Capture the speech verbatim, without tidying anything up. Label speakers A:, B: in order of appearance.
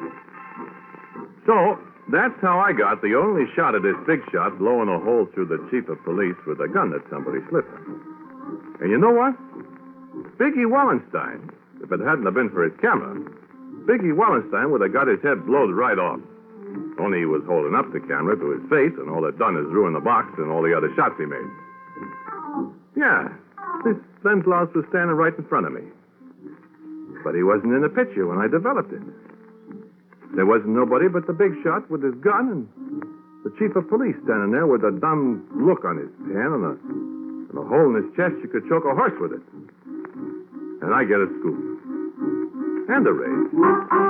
A: So, that's how I got the only shot at this big shot blowing a hole through the chief of police with a gun that somebody slipped him. And you know what? Biggie Wallenstein, if it hadn't have been for his camera, Biggie Wallenstein would have got his head blowed right off. Only he was holding up the camera to his face, and all it done is ruin the box and all the other shots he made. Yeah, this lens loss was standing right in front of me. But he wasn't in the picture when I developed it. There wasn't nobody but the big shot with his gun and the chief of police standing there with a dumb look on his hand and a, and a hole in his chest you could choke a horse with it. And I get a scoop. And a raise.